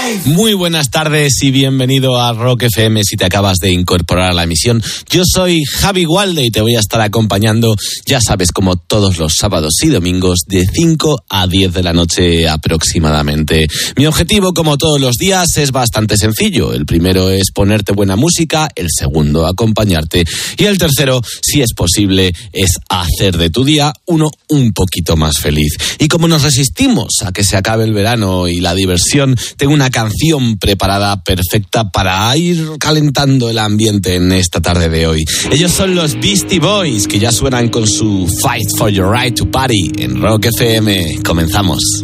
Muy buenas tardes y bienvenido a Rock FM si te acabas de incorporar a la emisión. Yo soy Javi Gualde y te voy a estar acompañando, ya sabes, como todos los sábados y domingos de 5 a 10 de la noche aproximadamente. Mi objetivo, como todos los días, es bastante sencillo. El primero es ponerte buena música, el segundo acompañarte y el tercero, si es posible, es hacer de tu día uno un poquito más feliz. Y como nos resistimos a que se acabe el verano y la diversión, tengo una canción preparada perfecta para ir calentando el ambiente en esta tarde de hoy. Ellos son los Beastie Boys, que ya suenan con su Fight for Your Right to Party en Rock FM. Comenzamos.